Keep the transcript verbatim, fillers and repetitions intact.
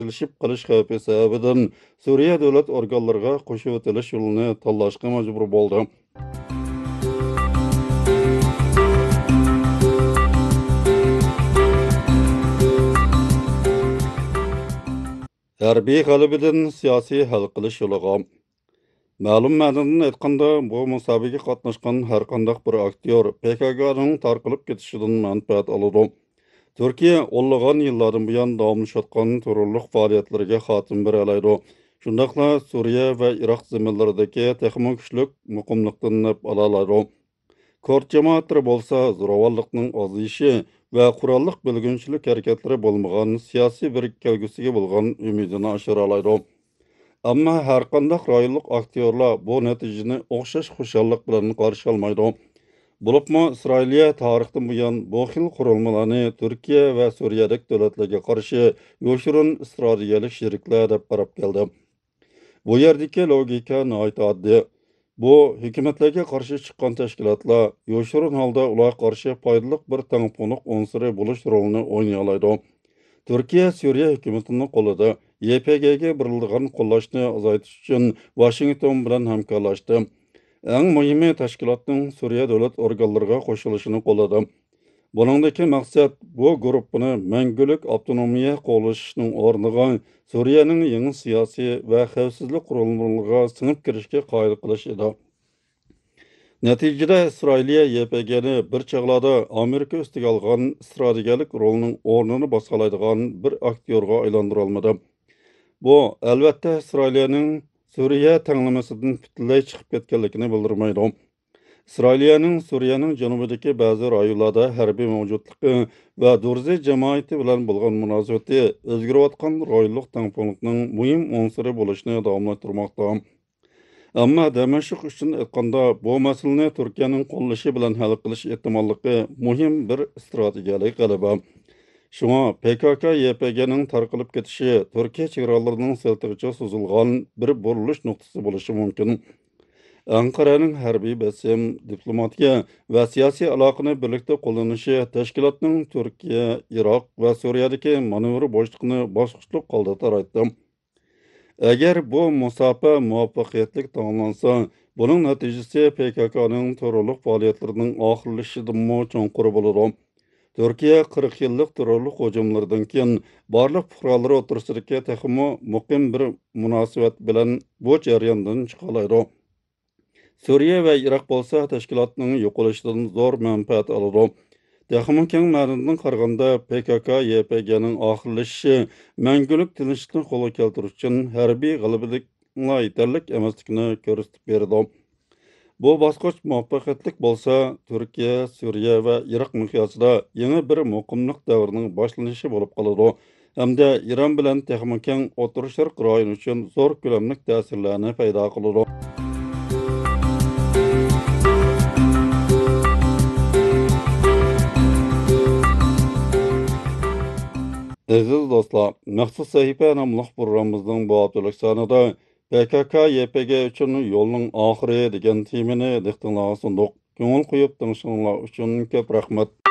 ilişip qilish xavfi sababidan Suriya davlat organlariga qo'shib o'tilish yo'lini tanlashga majbur bo'ldi. Harbiy g'alabadan siyosiy hal qilish yo'liga. Ma'lum ma'nodan aytganda, bu musobaqaga qatnashgan har qanday bir aktyor P K K'ning tarqalib ketishidan manfaat oladi. Turkiya o'nlagan yillardan buyon davomlashayotgan terrorlik faoliyatlariga xotim bera oladi. Shundaqla Suriya va Iroq zaminlaridagi texnik kuchlik muqimlikdan naf ola oladi. Kurt jamoatlari bo'lsa, zo'ravonlikning ozishi va qurolliq bo'lgunchilik harakatlari bo'lmagan siyosiy bir kelgusiga bo'lgan umidini oshira oladi. Ammo har qanday rayonlik aktyorlar bu natijani o'xshash xushallik bilan qarshi olmaydi. Bo'libmi Isroiliya tarixdan buyon bu xil qurilmalarni Turkiya va Suriyadagi davlatlarga qarshi yoshirin strategiyalik sheriklar deb qarab keldi. Bu yerdagi logika nihoyat oddiy. Bu hukumatlarga qarshi chiqqan tashkilotlar yoshirin holda ularga qarshi foydali bir tangpunliq unsuri bo'lish rolini o'ynay oladi. Turkiya Suriya hukumatining qo'lida Y P G'ga birilgan qo'llashni azaytish uchun Washington bilan hamkorlashdi. Eng muhimi tashkilotning Suriya davlat organlariga qo'shilishini qo'lladi. Buningdagi maqsad bu guruhni mangulik avtonomiya qo'llashning o'rniga Suriyaning yangi siyosiy va xavfsizlik qurilmalariga singib kirishga qoyil qilish edi. Natijada Isroiliya Y P G'ni bir chog'larda Amerika ustiga olgan strategik rolning o'rnini bosalaydigan bir aktyorga aylantira olmadi. Bu albatta Isroiliyaning Suriya tanglamasidan butunlay chiqib ketganligini bildirmaydi. Isroiliyaning Suriyaning janubidagi ba'zi rayonlarda harbiy mavjudligi va Durzi jamoati bilan bo'lgan munosabati o'zgarayotgan rayonlik tangpunlikning muhim unsuri bo'lishini davomlashtirmoqda. Ammo Damashq uchun aytganda bu masalani Turkiyaning qo'llashi bilan hal qilish ehtimolligi muhim bir strategiyalik g'alaba. Shunga P K K Y P G'ning tarqalib ketishi Turkiya chegaralarining siltig'icha suzilgan bir burilish nuqtasi bo'lishi mumkin. Anqaraning harbiy bosim, diplomatiya va siyosiy aloqani birlikda qo'llanishi tashkilotning Turkiya, Iroq va Suriyadagi manevr bo'shliqni bosqichli holda taraytdi. Agar bu musofa muvaffaqiyatli tamomlansa, buning natijasi P K K'ning terrorlik faoliyatlarining oxirlashishidan cho'nqur bo'ladi. Turkiya qirq yillik terrorlik hujumlaridan keyin barliq fuqarolar o'rtasidagi texmo muqim bir munosabat bilan bu jarayondan chiqa oladi. Suriya va Iroq bo'lsa tashkilotning yo'qolishidan zo'r manfaat oladi. Texmo keng ma'nodan qaraganda P K K Y P G'ning oxirlashishi mangulik tinchlikni qo'lga keltirish uchun harbiy g'alabalikga yetarlik emasligini ko'rsatib berdi. Bu bosqich muvaffaqiyatli bo'lsa, Turkiya, Suriya va Iroq miqyosida yangi bir muqimlik davrining boshlanishi bo'lib qoladi. Hamda Iron bilan texmo keng O'rta Sharq rayoni uchun zo'r ko'lamli ta'sirlarni paydo qiladi. Aziz do'stlar, maxsus sahifa nomli programmamizning bu haftalık sonida P K K Y P G uchun yo'lning oxiri degan temani diqqatingizga sunduq. Ko'ngil qo'yib tinglashingiz uchun ko'p rahmat.